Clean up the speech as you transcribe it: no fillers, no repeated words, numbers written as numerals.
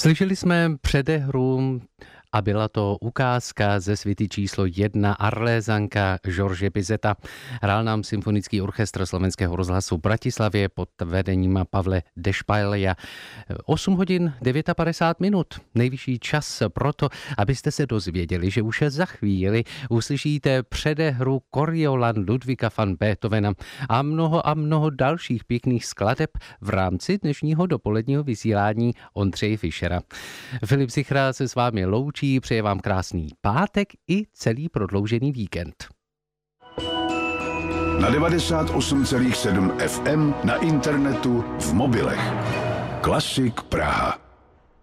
Slyšeli jsme předehru a byla to ukázka ze světy číslo 1 Arlézanka George Bizeta. Hrál nám symfonický orchestr Slovenského rozhlasu v Bratislavě pod vedením Pavle Dešpajleja. 8 hodin 59 minut. Nejvyšší čas proto, abyste se dozvěděli, že už za chvíli uslyšíte předehru Coriolan Ludwiga van Beethovena a mnoho dalších pěkných skladeb v rámci dnešního dopoledního vysílání Ondřeje Fischera. Filip Zichra se s vámi loučí, přeje vám krásný pátek i celý prodloužený víkend. Na 98,7 FM, na internetu, v mobilech. Klasik Praha.